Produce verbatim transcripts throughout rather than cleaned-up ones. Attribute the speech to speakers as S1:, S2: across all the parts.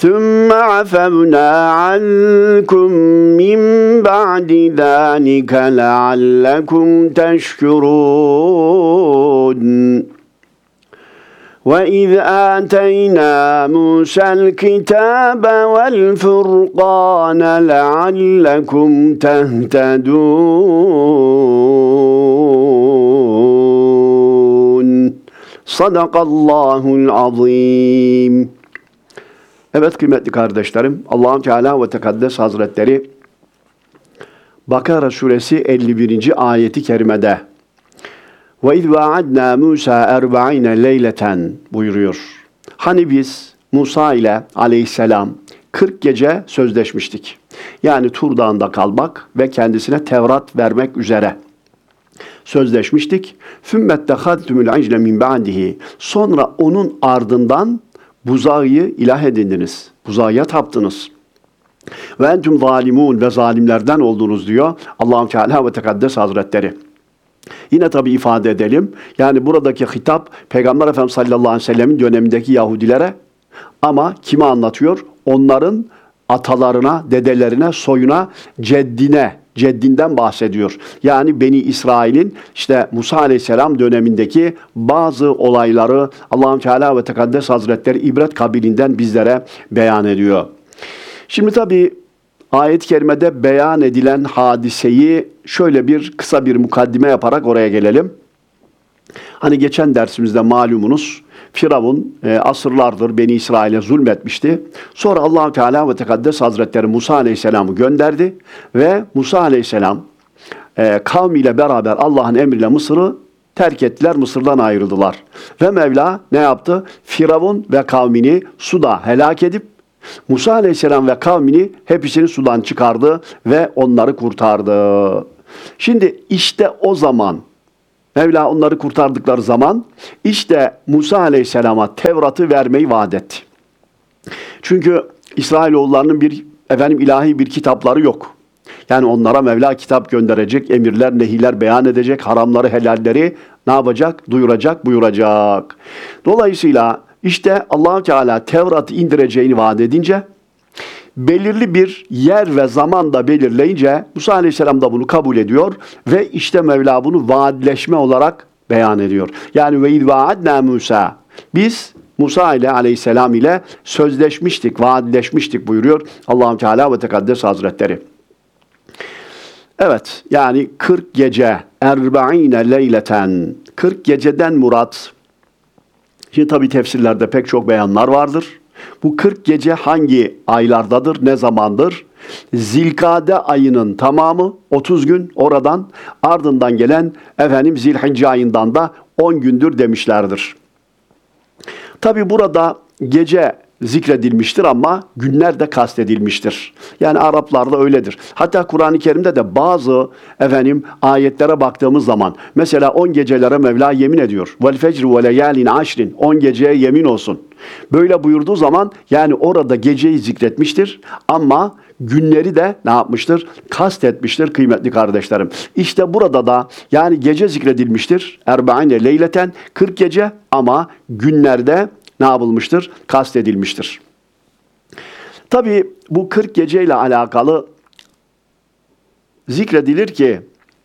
S1: ثُمَّ عَفَوْنَا عَنْكُمْ مِنْ بَعْدِ ذَٰلِكَ لَعَلَّكُمْ تَشْكُرُونَ وَإِذْ آتَيْنَا مُوسَى الْكِتَابَ وَالْفُرْقَانَ لَعَلَّكُمْ تَهْتَدُونَ Sadakallahul azim. Evet kıymetli kardeşlerim, Allah-u Teala ve Tekaddes Hazretleri Bakara suresi elli birinci ayeti kerimede ve iz vaadna Musa erba'ine leyleten buyuruyor. Hani biz Musa ile aleyhisselam kırk gece sözleşmiştik. Yani Tur Dağı'nda kalmak ve kendisine Tevrat vermek üzere sözleşmiştik. Fümmettehadtumul icle min ba'dihi. Sonra onun ardından buzağı ilah edindiniz. Buzağıya taptınız. Ve entüm zalimun ve zalimlerden oldunuz diyor Allah-u Teala ve Tekaddes Hazretleri. Yine tabi ifade edelim. Yani buradaki hitap Peygamber Efendimiz sallallahu aleyhi ve sellemin dönemindeki Yahudilere, ama kime anlatıyor? Onların atalarına, dedelerine, soyuna, ceddine, ceddinden bahsediyor. Yani Beni İsrail'in işte Musa aleyhisselam dönemindeki bazı olayları Allah-u Teala ve Tekaddes Hazretleri ibret kabilinden bizlere beyan ediyor. Şimdi tabi ayet-i kerimede beyan edilen hadiseyi şöyle bir kısa bir mukaddime yaparak oraya gelelim. Hani geçen dersimizde malumunuz Firavun e, asırlardır Beni İsrail'e zulmetmişti. Sonra Allah-u Teala ve Tekaddes Hazretleri Musa Aleyhisselam'ı gönderdi ve Musa Aleyhisselam e, kavmiyle beraber Allah'ın emriyle Mısır'ı terk ettiler, Mısır'dan ayrıldılar. Ve Mevla ne yaptı? Firavun ve kavmini suda helak edip Musa Aleyhisselam ve kavmini hepsini sudan çıkardı ve onları kurtardı. Şimdi işte o zaman Mevla onları kurtardıkları zaman işte Musa Aleyhisselam'a Tevrat'ı vermeyi vaat etti. Çünkü İsrailoğullarının bir efendim ilahi bir kitapları yok. Yani onlara Mevla kitap gönderecek, emirler, nehiler beyan edecek, haramları, helalleri ne yapacak? Duyuracak, buyuracak. Dolayısıyla işte Allah-u Teala Tevrat'ı indireceğini vaat edince, belirli bir yer ve zaman da belirleyince Musa Aleyhisselam da bunu kabul ediyor ve işte Mevla bunu vaadleşme olarak beyan ediyor. Yani ve iz vaadna Musa. Biz Musa ile Aleyhisselam ile sözleşmiştik, vaadleşmiştik buyuruyor Allah-u Teala ve Tekaddes Hazretleri. Evet, yani kırk gece, erba'ine leyleten, kırk geceden murat. Şimdi tabi tefsirlerde pek çok beyanlar vardır. Bu kırk gece hangi aylardadır, ne zamandır? Zilkade ayının tamamı otuz gün oradan, ardından gelen efendim Zilhicce ayından da on gündür demişlerdir. Tabi burada gece zikredilmiştir ama günler de kastedilmiştir. Yani Araplarda öyledir. Hatta Kur'an-ı Kerim'de de bazı efendim ayetlere baktığımız zaman mesela on gecelere Mevla yemin ediyor. Vel fecri ve leyalin aşrin. on geceye yemin olsun. Böyle buyurduğu zaman yani orada geceyi zikretmiştir ama günleri de ne yapmıştır? Kastetmiştir kıymetli kardeşlerim. İşte burada da yani gece zikredilmiştir. Erba'ine leyleten kırk gece ama günlerde ne yapılmıştır? Kastedilmiştir. Tabi bu kırk gece ile alakalı zikredilir ki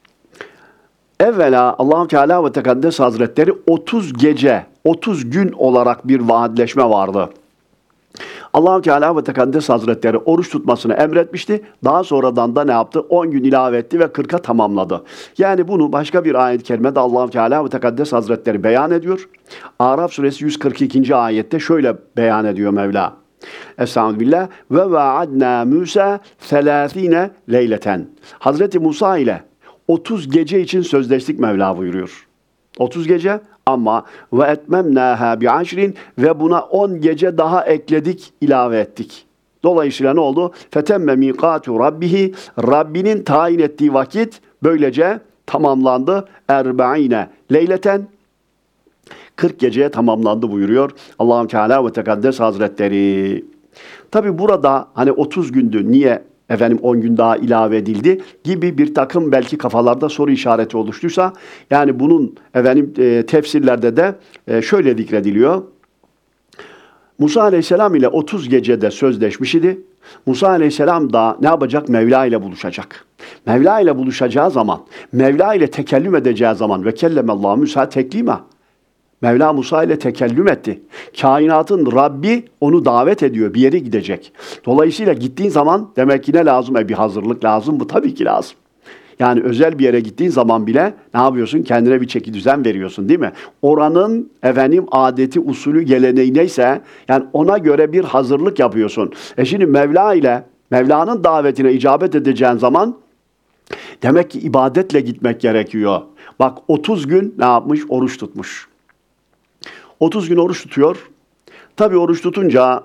S1: evvela Allah-u Teala ve Tekaddes Hazretleri otuz gece, otuz gün olarak bir vaadleşme vardı. Allah-u Teala ve Tekaddes Hazretleri oruç tutmasını emretmişti. Daha sonradan da ne yaptı? on gün ilave etti ve kırka tamamladı. Yani bunu başka bir ayet-i kerimede Allah-u Teala ve Tekaddes Hazretleri beyan ediyor. Araf suresi yüz kırk ikinci ayette şöyle beyan ediyor Mevla. Estağfirullah ve vaadna Musa selâsine leyleten. Hazreti Musa ile otuz gece için sözleştik Mevla buyuruyor. otuz gece ama ve etmemnâhâ bi'aşrin ve buna on gece daha ekledik, ilave ettik. Dolayısıyla ne oldu? Fetemme miqatu rabbihi, Rabbinin tayin ettiği vakit böylece tamamlandı. Erba'ine leyleten, kırk geceye tamamlandı buyuruyor Allah-u Teala ve Tekaddes Hazretleri. Tabi burada hani otuz gündü, niye efendim on gün daha ilave edildi gibi bir takım belki kafalarda soru işareti oluştuysa, yani bunun efendim e, tefsirlerde de e, şöyle zikrediliyor. Musa Aleyhisselam ile otuz gecede sözleşmiş idi. Musa Aleyhisselam da ne yapacak? Mevla ile buluşacak. Mevla ile buluşacağı zaman, Mevla ile tekellüm edeceği zaman ve kellemallahu Musa teklima. Mevla Musa ile tekellüm etti. Kainatın Rabbi onu davet ediyor. Bir yere gidecek. Dolayısıyla gittiğin zaman demek ki ne lazım? E bir hazırlık lazım. Bu tabii ki lazım. Yani özel bir yere gittiğin zaman bile ne yapıyorsun? Kendine bir çeki düzen veriyorsun değil mi? Oranın efendim adeti, usulü, geleneği neyse yani ona göre bir hazırlık yapıyorsun. E şimdi Mevla ile Mevla'nın davetine icabet edeceğin zaman demek ki ibadetle gitmek gerekiyor. Bak otuz gün ne yapmış? Oruç tutmuş. otuz gün oruç tutuyor. Tabii oruç tutunca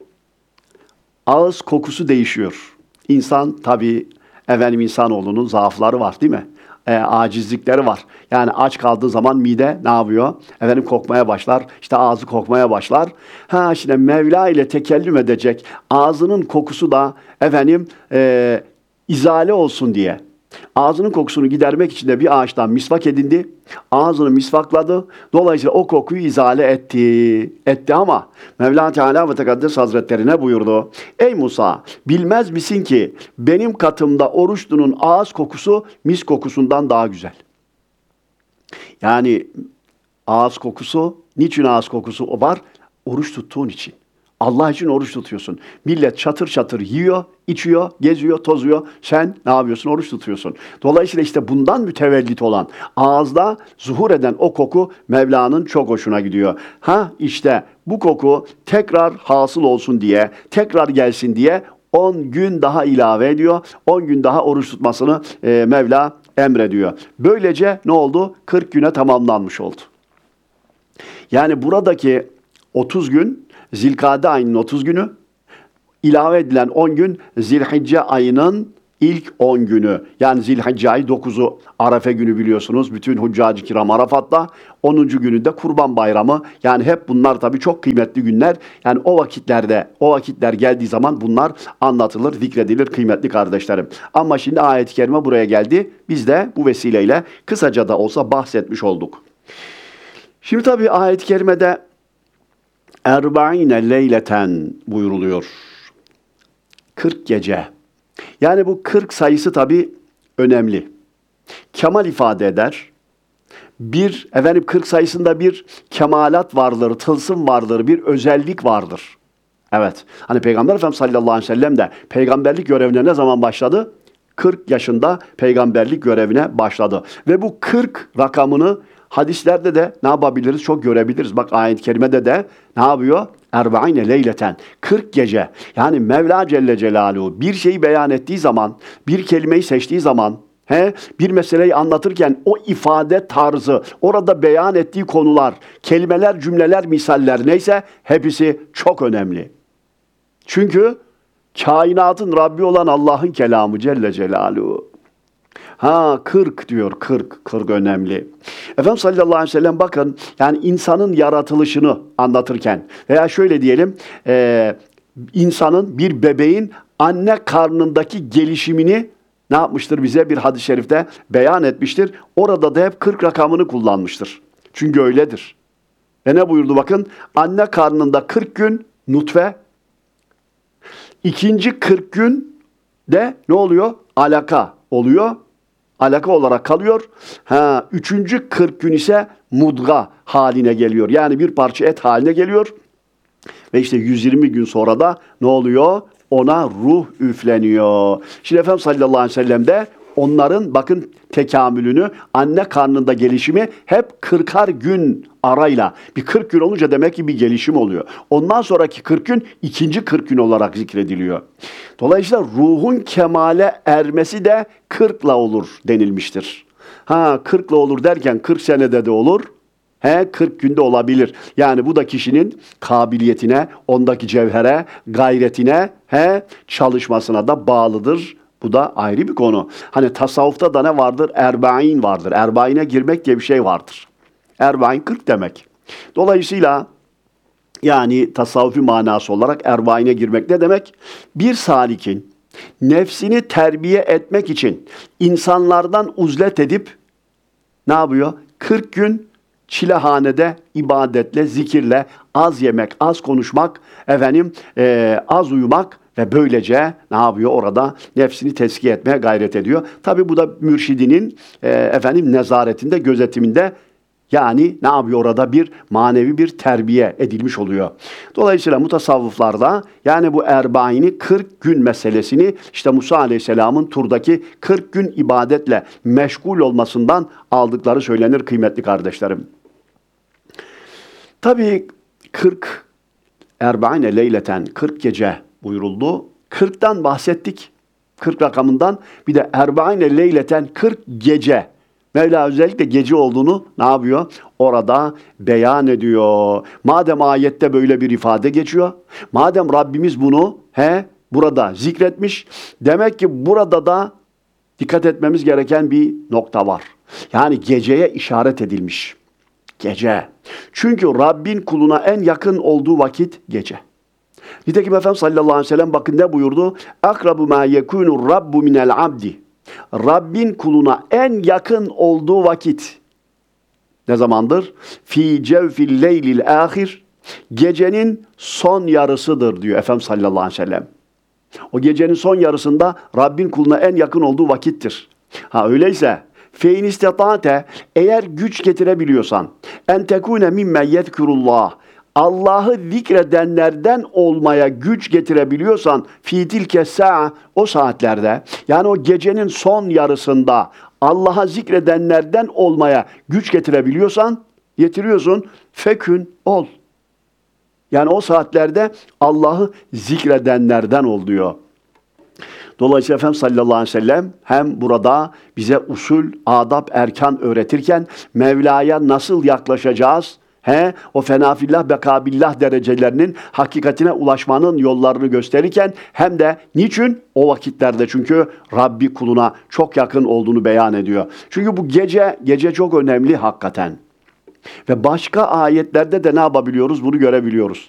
S1: ağız kokusu değişiyor. İnsan tabii efendim insanoğlunun zaafları var değil mi? E, acizlikleri var. Yani aç kaldığı zaman mide ne yapıyor? Efendim kokmaya başlar. İşte ağzı kokmaya başlar. Ha şimdi Mevla ile tekellüm edecek. Ağzının kokusu da efendim e, izale olsun diye. Ağzının kokusunu gidermek için de bir ağaçtan misvak edindi. Ağzını misvakladı. Dolayısıyla o kokuyu izale etti. Etti ama Mevla Teala ve Tekaddes Hazretleri ne buyurdu? Ey Musa, bilmez misin ki benim katımda oruçlunun ağız kokusu mis kokusundan daha güzel. Yani ağız kokusu, niçin ağız kokusu var? Oruç tuttuğun için. Allah için oruç tutuyorsun. Millet çatır çatır yiyor, içiyor, geziyor, tozuyor. Sen ne yapıyorsun? Oruç tutuyorsun. Dolayısıyla işte bundan mütevellit olan, ağızda zuhur eden o koku Mevla'nın çok hoşuna gidiyor. Ha işte bu koku tekrar hasıl olsun diye, tekrar gelsin diye on gün daha ilave ediyor. on gün daha oruç tutmasını e, Mevla emrediyor. Böylece ne oldu? kırk güne tamamlanmış oldu. Yani buradaki otuz gün Zilkade ayının otuz günü, ilave edilen on gün Zilhicce ayının ilk on günü. Yani Zilhicce ayı dokuzu Arefe günü biliyorsunuz. Bütün Huccacı Kiram Arafat'ta. onuncu günü de Kurban Bayramı. Yani hep bunlar tabii çok kıymetli günler. Yani o vakitlerde, o vakitler geldiği zaman bunlar anlatılır, zikredilir kıymetli kardeşlerim. Ama şimdi ayet-i kerime buraya geldi. Biz de bu vesileyle kısaca da olsa bahsetmiş olduk. Şimdi tabii ayet-i kerimede Erba'ine leyleten buyuruluyor. kırk gece. Yani bu kırk sayısı tabii önemli. Kemal ifade eder. Bir, efendim kırk sayısında bir kemalat vardır, tılsım vardır, bir özellik vardır. Evet. Hani Peygamber Efendimiz sallallahu aleyhi ve sellem de peygamberlik görevine ne zaman başladı? kırk yaşında peygamberlik görevine başladı. Ve bu kırk rakamını hadislerde de ne yapabiliriz? Çok görebiliriz. Bak ayet-i kerimede de ne yapıyor? Erba'ine leyleten. kırk gece. Yani Mevla Celle Celaluhu bir şeyi beyan ettiği zaman, bir kelimeyi seçtiği zaman, he, bir meseleyi anlatırken o ifade tarzı, orada beyan ettiği konular, kelimeler, cümleler, misaller neyse hepsi çok önemli. Çünkü kainatın Rabbi olan Allah'ın kelamı Celle Celaluhu. Ha kırk diyor, kırk, kırk önemli. Efendimiz sallallahu aleyhi ve sellem bakın, yani insanın yaratılışını anlatırken veya şöyle diyelim, e, insanın, bir bebeğin anne karnındaki gelişimini ne yapmıştır bize? Bir hadis-i şerifte beyan etmiştir. Orada da hep kırk rakamını kullanmıştır. Çünkü öyledir. Ve ne buyurdu bakın? Anne karnında kırk gün nutfe, ikinci kırk gün de ne oluyor? Alaka oluyor. Alaka olarak kalıyor. Ha, üçüncü kırk gün ise mudga haline geliyor. Yani bir parça et haline geliyor. Ve işte yüz yirmi gün sonra da ne oluyor? Ona ruh üfleniyor. Şimdi Efendimiz sallallahu aleyhi ve sellem de onların bakın tekamülünü, anne karnında gelişimi hep kırkar gün arayla. Bir kırk gün olunca demek ki bir gelişim oluyor. Ondan sonraki kırk gün ikinci kırk gün olarak zikrediliyor. Dolayısıyla ruhun kemale ermesi de kırkla olur denilmiştir. Ha kırkla olur derken kırk senede de olur. He kırk günde olabilir. Yani bu da kişinin kabiliyetine, ondaki cevhere, gayretine, he çalışmasına da bağlıdır. Bu da ayrı bir konu. Hani tasavvufta da ne vardır? Erbain vardır. Erbaine girmek diye bir şey vardır. Erbain kırk demek. Dolayısıyla yani tasavvufi manası olarak erbaine girmek ne demek? Bir salikin nefsini terbiye etmek için insanlardan uzlet edip ne yapıyor? kırk gün çilehanede ibadetle, zikirle, az yemek, az konuşmak, efendim e, az uyumak ve böylece ne yapıyor orada? Nefsini tezkiye etmeye gayret ediyor. Tabi bu da mürşidinin e, efendim nezaretinde, gözetiminde, yani ne yapıyor orada? Bir manevi bir terbiye edilmiş oluyor. Dolayısıyla mutasavvıflarda yani bu erbaini kırk gün meselesini işte Musa Aleyhisselam'ın turdaki kırk gün ibadetle meşgul olmasından aldıkları söylenir kıymetli kardeşlerim. Tabii kırk erbaine leyleten kırk gece buyuruldu. kırktan bahsettik. kırk rakamından, bir de erbaine leyleten kırk gece. Mevla özellikle gece olduğunu ne yapıyor? Orada beyan ediyor. Madem ayette böyle bir ifade geçiyor, madem Rabbimiz bunu he burada zikretmiş, demek ki burada da dikkat etmemiz gereken bir nokta var. Yani geceye işaret edilmiş. Gece. Çünkü Rabbin kuluna en yakın olduğu vakit gece. Nitekim Efendimiz sallallahu aleyhi ve sellem bakın ne buyurdu? Akrabu ma yekunu rabbu minel abdi. Rabbin kuluna en yakın olduğu vakit ne zamandır? Fi cevfil leylil ahir. Gecenin son yarısıdır diyor Efendimiz sallallahu aleyhi ve sellem. O gecenin son yarısında Rabbin kuluna en yakın olduğu vakittir. Ha öyleyse fe in istata'te, eğer güç getirebiliyorsan, en tekune mimme yezkurullah, Allah'ı zikredenlerden olmaya güç getirebiliyorsan, fi tilke sa'a, o saatlerde, yani o gecenin son yarısında Allah'a zikredenlerden olmaya güç getirebiliyorsan, getiriyorsun, fekün ol. Yani o saatlerde Allah'ı zikredenlerden ol diyor. Dolayısıyla Efendimiz sallallahu aleyhi ve sellem hem burada bize usul, adab, erkan öğretirken Mevla'ya nasıl yaklaşacağız? He, o fenafillah, bekabillah derecelerinin hakikatine ulaşmanın yollarını gösterirken hem de niçin? O vakitlerde, çünkü Rabbi kuluna çok yakın olduğunu beyan ediyor. Çünkü bu gece, gece çok önemli hakikaten. Ve başka ayetlerde de ne yapabiliyoruz? Bunu görebiliyoruz.